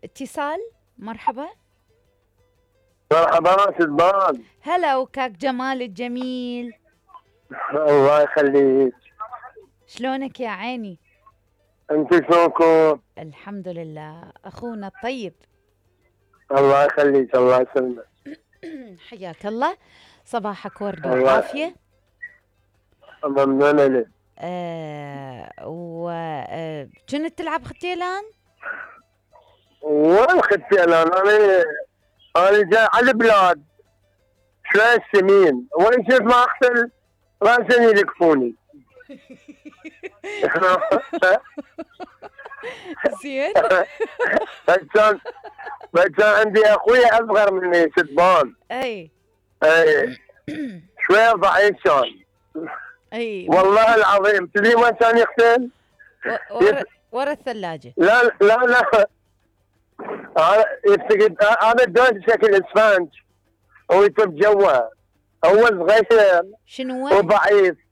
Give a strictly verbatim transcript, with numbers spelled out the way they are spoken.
اتصال. مرحبا. مرحبا سلمان. هلا وكاك جمال الجميل. الله يخليك. شلونك يا عيني؟ انت شلونكم؟ الحمد لله اخونا الطيب. الله يخليك الله يسلمك. حياك الله. صباحك ورد وعافيه. ممنون لك. آه وكنت تلعب ختيلان؟ وين ختيلان؟ انا انا جاي على البلاد شوي سمين، وين شفت ما اختل راسا يلقفوني. زين. فكان فكان عندي اخوي اصغر مني سدبان. اي اي شوي ضعيف كان. اي والله العظيم تدري وين كان يختل؟ ورا ورا الثلاجه. لا لا لا هذا يفتقد هذا الدون شكل اسفنج ويتب جوا. هو صغير شنو وضعيف